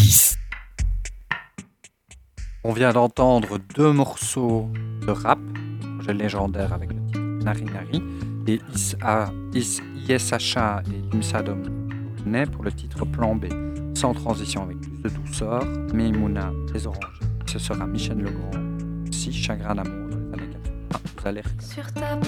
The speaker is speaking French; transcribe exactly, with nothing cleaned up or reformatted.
dix. On vient d'entendre deux morceaux de rap, projet légendaire avec le titre Nari Nari, et Is A- Is- I S H A et Limsadom pour le titre Plan B. Sans transition, avec plus de douceur, Meimouna, Les Oranges. Ce sera Michel Legrand, aussi Chagrin d'amour dans les années quatre-vingts. Vous allez reconnaître. Sur ta